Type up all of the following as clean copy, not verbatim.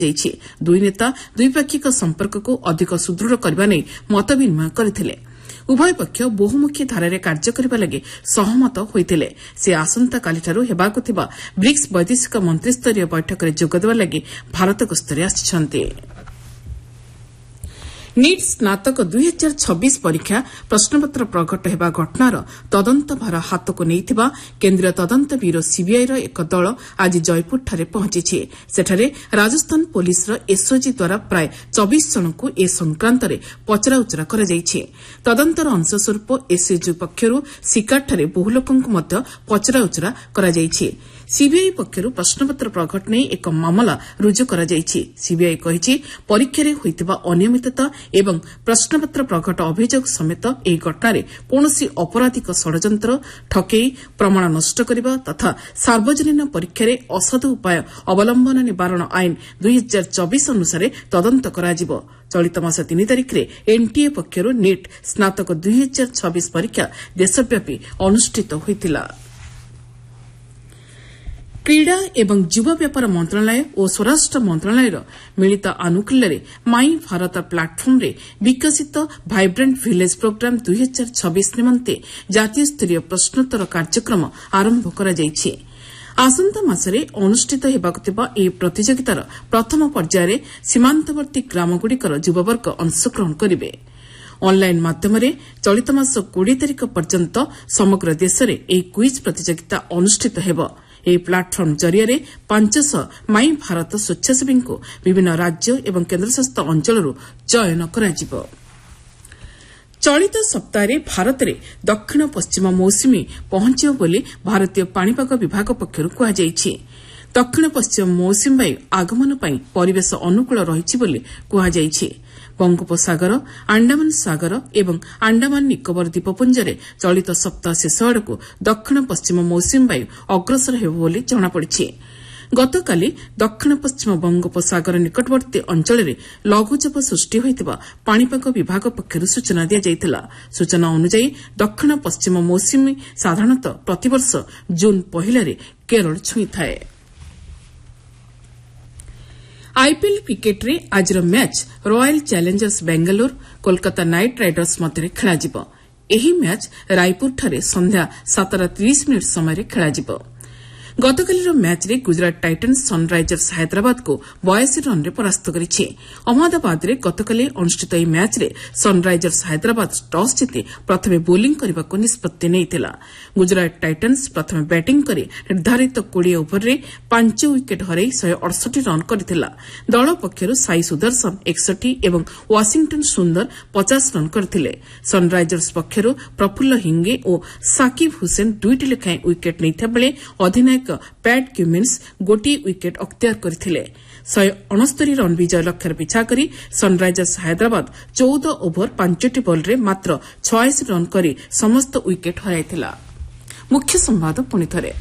ଦୁଇ ନେତା ଦ୍ୱିପାକ୍ଷିକ ସମ୍ପର୍କକୁ ଅଧିକ ସୁଦୃଢ଼ କରିବା ନେଇ ମତ ବିନିମୟ କରିଥିଲେ। ଉଭୟ ପକ୍ଷ ବହୁମୁଖୀ ଧାରାରେ କାର୍ଯ୍ୟ କରିବା ଲାଗି ସହମତ ହୋଇଥିଲେ। ସେ ଆସନ୍ତାକାଲିଠାରୁ ହେବାକୁ ଥିବା ବ୍ରିକ୍ସ ବୈଦେଶିକ ମନ୍ତ୍ରୀସ୍ତରୀୟ ବୈଠକରେ ଯୋଗଦେବା ଲାଗି ଭାରତ ଗସ୍ତରେ ଆସିଛନ୍ତି। ନିଟ୍ ସ୍ନାତକ 2026 ପରୀକ୍ଷା ପ୍ରଶ୍ନପତ୍ର ପ୍ରଘଟ ହେବା ଘଟଣାର ତଦନ୍ତ ଭାର ହାତକୁ ନେଇଥିବା କେନ୍ଦ୍ରୀୟ ତଦନ୍ତ ବ୍ୟୁରୋ ସିବିଆଇର ଏକ ଦଳ ଆଜି ଜୟପୁରଠାରେ ପହଞ୍ଚିଛି। ସେଠାରେ ରାଜସ୍ଥାନ ପୁଲିସର ଏସ୍ଓଜି ଦ୍ୱାରା ପ୍ରାୟ 24 ଜଣଙ୍କୁ ଏ ସଂକ୍ରାନ୍ତରେ ପଚରାଉଚରା କରାଯାଇଛି। ତଦନ୍ତର ଅଂଶସ୍ୱରୂପ ଏସ୍ଓଜି ପକ୍ଷରୁ ସିକାରଠାରେ ବହୁ ଲୋକଙ୍କୁ ମଧ୍ୟ ପଚରାଉଚରା କରାଯାଇଛି। ସିବିଆଇ ପକ୍ଷରୁ ପ୍ରଶ୍ନପତ୍ର ପ୍ରଘଟ ନେଇ ଏକ ମାମଲା ରୁଜୁ କରାଯାଇଛି। ସିବିଆଇ କହିଛି ପରୀକ୍ଷାରେ ହୋଇଥିବା ଅନିୟମିତତା ଏବଂ ପ୍ରଶ୍ନପତ୍ର ପ୍ରଘଟ ଅଭିଯୋଗ ସମେତ ଏହି ଘଟଣାରେ କୌଣସି ଅପରାଧିକ ଷଡ଼ଯନ୍ତ୍ର, ଠକେଇ, ପ୍ରମାଣ ନଷ୍ଟ କରିବା ତଥା ସାର୍ବଜନୀନ ପରୀକ୍ଷାରେ ଅସାଧୁ ଉପାୟ ଅବଲମ୍ବନ ନିବାରଣ ଆଇନ 2024 ଅନୁସାରେ ତଦନ୍ତ କରାଯିବ। ଚଳିତ ମାସ 3 ତାରିଖରେ ଏନ୍ଟିଏ ପକ୍ଷରୁ ନିଟ୍ ସ୍ନାତକ 2026 ପରୀକ୍ଷା ଦେଶବ୍ୟାପୀ ଅନୁଷ୍ଠିତ ହୋଇଥିଲା। କ୍ରୀଡ଼ା ଏବଂ ଯୁବ ବ୍ୟାପାର ମନ୍ତ୍ରଣାଳୟ ଓ ସ୍ୱରାଷ୍ଟ୍ର ମନ୍ତ୍ରଣାଳୟର ମିଳିତ ଆନୁକୂଲ୍ୟରେ ମାଇ ଭାରତ ପ୍ଲାଟଫର୍ମରେ ବିକଶିତ ଭାଇବ୍ରାଣ୍ଟ ଭିଲେଜ୍ ପ୍ରୋଗ୍ରାମ 2026 ନିମନ୍ତେ ଜାତୀୟସ୍ତରୀୟ ପ୍ରଶ୍ନୋତ୍ତର କାର୍ଯ୍ୟକ୍ରମ ଆରମ୍ଭ କରାଯାଇଛି। ଆସନ୍ତା ମାସରେ ଅନୁଷ୍ଠିତ ହେବାକୁ ଥିବା ଏହି ପ୍ରତିଯୋଗିତାର ପ୍ରଥମ ପର୍ଯ୍ୟାୟରେ ସୀମାନ୍ତବର୍ତ୍ତୀ ଗ୍ରାମଗୁଡ଼ିକର ଯୁବବର୍ଗ ଅଂଶଗ୍ରହଣ କରିବେ। ଅନ୍ଲାଇନ୍ ମାଧ୍ୟମରେ ଚଳିତ ମାସ 20 ତାରିଖ ପର୍ଯ୍ୟନ୍ତ ସମଗ୍ର ଦେଶରେ ଏହି କୁଇଜ୍ ପ୍ରତିଯୋଗିତା ଅନୁଷ୍ଠିତ ହେବ। ଏହି ପ୍ଲାଟଫର୍ମ ଜରିଆରେ 500 ମାଇ ଭାରତ ସ୍ୱେଚ୍ଛାସେବୀଙ୍କୁ ବିଭିନ୍ନ ରାଜ୍ୟ ଏବଂ କେନ୍ଦ୍ରଶାସିତ ଅଞ୍ଚଳରୁ ଚୟନ କରାଯିବ। ଚଳିତ ସପ୍ତାହରେ ଭାରତରେ ଦକ୍ଷିଣ ପଶ୍ଚିମ ମୌସୁମୀ ପହଞ୍ଚିବ ବୋଲି ଭାରତୀୟ ପାଣିପାଗ ବିଭାଗ ପକ୍ଷରୁ କୁହାଯାଇଛି। ଦକ୍ଷିଣ ପଶ୍ଚିମ ମୌସୁମୀ ବାୟୁ ଆଗମନ ପାଇଁ ପରିବେଶ ଅନୁକୂଳ ରହିଛି ବୋଲି କୁହାଯାଇଛି। ବଙ୍ଗୋପସାଗର, ଆଣ୍ଡାମାନ ସାଗର ଏବଂ ଆଣ୍ଡାମାନ ନିକୋବର ଦ୍ୱୀପପୁଞ୍ଜରେ ଚଳିତ ସପ୍ତାହ ଶେଷ ଆଡ଼କୁ ଦକ୍ଷିଣ ପଶ୍ଚିମ ମୌସୁମୀ ବାୟୁ ଅଗ୍ରସର ହେବ ବୋଲି ଜଣାପଡ଼ିଛି। ଗତକାଲି ଦକ୍ଷିଣ ପଶ୍ଚିମ ବଙ୍ଗୋପସାଗର ନିକଟବର୍ତ୍ତୀ ଅଞ୍ଚଳରେ ଲଘୁଚାପ ସୃଷ୍ଟି ହୋଇଥିବା ପାଣିପାଗ ବିଭାଗ ପକ୍ଷରୁ ସୂଚନା ଦିଆଯାଇଥିଲା। ସୂଚନା ଅନୁଯାୟୀ ଦକ୍ଷିଣ ପଶ୍ଚିମ ମୌସୁମୀ ସାଧାରଣତଃ ପ୍ରତିବର୍ଷ ଜୁନ୍ ପହିଲାରେ କେରଳ ଛୁଇଁଥାଏ। ଆଇପିଏଲ୍ କ୍ରିକେଟ୍ରେ ଆଜିର match royal challengers Bengaluru Kolkata night Riders ମଧ୍ୟରେ ଖେଳାଯିବ। ଏହି ମ୍ୟାଚ୍ ରାୟପୁରଠାରେ ସନ୍ଧ୍ୟା 7:30 ସମୟରେ ଖେଳାଯିବ। ଗତକାଲିର ମ୍ୟାଚ୍ରେ ଗୁଜରାଟ ଟାଇଟାନ୍ସ ସନ୍ରାଇଜର୍ସ ହାଇଦ୍ରାବାଦକୁ 82 ରନ୍ରେ ପରାସ୍ତ କରିଛି। ଅହମ୍ମଦାବାଦରେ ଗତକାଲି ଅନୁଷ୍ଠିତ ଏହି ମ୍ୟାଚ୍ରେ ସନ୍ରାଇଜର୍ସ ହାଇଦ୍ରାବାଦ ଟସ୍ ଜିତି ପ୍ରଥମେ ବୋଲିଂ କରିବାକୁ ନିଷ୍ପତ୍ତି ନେଇଥିଲା। ଗୁଜରାଟ ଟାଇଟାନ୍ସ ପ୍ରଥମେ ବ୍ୟାଟିଂ କରି ନିର୍ଦ୍ଧାରିତ 20 ଓଭରରେ 5 ୱିକେଟ୍ ହରାଇ 168 ରନ୍ କରିଥିଲା। ଦଳ ପକ୍ଷରୁ ସାଇ ସୁଦର୍ଶନ 61 ଏବଂ ୱାଶିଂଟନ୍ ସୁନ୍ଦର 50 ରନ୍ କରିଥିଲେ। ସନ୍ରାଇଜର୍ସ ପକ୍ଷରୁ ପ୍ରଫୁଲ୍ଲ ହିଙ୍ଗେ ଓ ସାକିବ୍ ହୁସେନ 2ଟି ଲେଖାଏଁ ୱିକେଟ୍ ନେଇଥିବାବେଳେ ଅଧିନାୟକ ପ୍ୟାଟ୍ କ୍ୟୁମିନ୍ସ ଗୋଟିଏ ୱିକେଟ୍ ଅକ୍ତିଆର କରିଥିଲେ। 169 ରନ୍ ବିଜୟ ଲକ୍ଷ୍ୟରେ ପିଛା କରି ସନ୍ରାଇଜର୍ସ ହାଇଦ୍ରାବାଦ 14 ଓଭର 5ଟି ବଲ୍ରେ ମାତ୍ର 86 ରନ୍ କରି ସମସ୍ତ ୱିକେଟ୍ ହରାଇଥିଲା। ମୁଖ୍ୟ ସମ୍ବାଦ ପୁଣିଥରେ।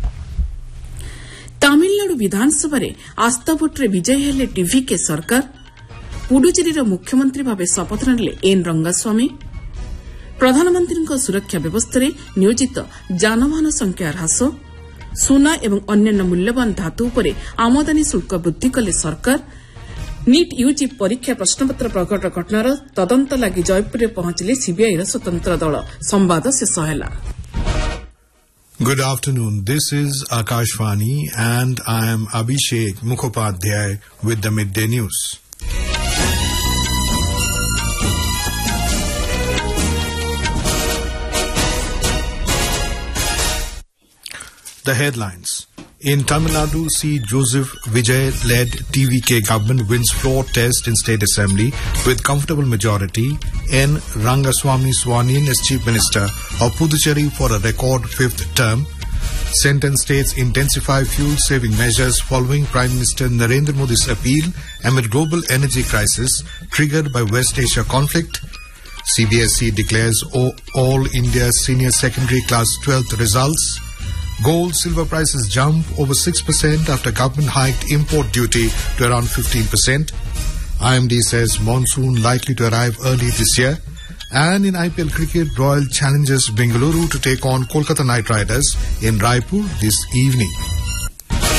ତାମିଲନାଡୁ ବିଧାନସଭାରେ ଆସ୍ଥା ଭୋଟ୍ରେ ବିଜୟୀ ହେଲେ ଟିଭିକେ ସରକାର। ପୁଡୁଚେରୀର ମୁଖ୍ୟମନ୍ତ୍ରୀ ଭାବେ ଶପଥ ନେଲେ ଏନ୍ ରଙ୍ଗାସ୍ୱାମୀ। ପ୍ରଧାନମନ୍ତ୍ରୀଙ୍କ ସୁରକ୍ଷା ବ୍ୟବସ୍ଥାରେ ନିୟୋଜିତ ଯାନବାହନ ସଂଖ୍ୟା ହ୍ରାସ। ସୁନା ଏବଂ ଅନ୍ୟାନ୍ୟ ମୂଲ୍ୟବାନ ଧାତୁ ଉପରେ ଆମଦାନୀ ଶୁଳ୍କ ବୃଦ୍ଧି କଲେ ସରକାର। ନିଟ୍ ୟୁଜି ପରୀକ୍ଷା ପ୍ରଶ୍ନପତ୍ର ପ୍ରଘଟ ଘଟଣାର ତଦନ୍ତ ଲାଗି ଜୟପୁରରେ ପହଞ୍ଚିଲେ ସିବିଆଇର ସ୍ୱତନ୍ତ୍ର ଦଳ। ସମ୍ବାଦ ଶେଷ ହେଲା। Good afternoon. This is Akashvani and I am Abhishek Mukhopadhyay with the Midday News. The headlines. In Tamil Nadu, C. Joseph Vijay-led TVK government wins floor test in State Assembly with comfortable majority. N. Rangaswamy sworn in as Chief Minister of Puducherry for a record 5th term. Central states intensify fuel-saving measures following Prime Minister Narendra Modi's appeal amid global energy crisis triggered by West Asia conflict. CBSE declares all India senior secondary class 12th results. Gold, silver prices jump over 6% after government hiked import duty to around 15%. IMD says monsoon likely to arrive early this year. And in IPL cricket, Royal challenges Bengaluru to take on Kolkata Knight Riders in Raipur this evening.